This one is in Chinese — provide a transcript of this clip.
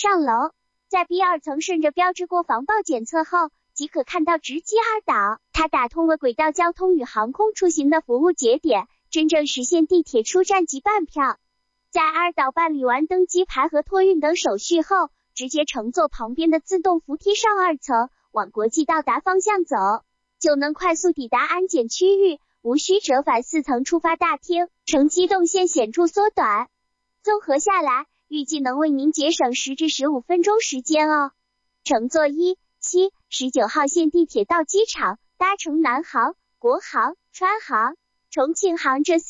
上楼，在 B2 层顺着标志过防爆检测后，即可看到直击二岛。它打通了轨道交通与航空出行的服务节点，真正实现地铁出站即办票。在二岛办理完登机牌和托运等手续后，直接乘坐旁边的自动扶梯上2层，往国际到达方向走，就能快速抵达安检区域，无需折返4层出发大厅，乘机动线显著缩短。综合下来，预计能为您节省10至15分钟时间哦。乘坐1、7、19号线地铁到机场，搭乘南航、国航、川航、重庆航这